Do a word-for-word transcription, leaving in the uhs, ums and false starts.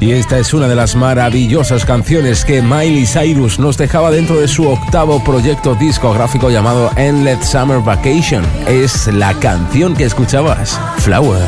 Y esta es una de las maravillosas canciones que Miley Cyrus nos dejaba dentro de su octavo proyecto discográfico llamado Endless Summer Vacation. Es la canción que escuchabas, Flower.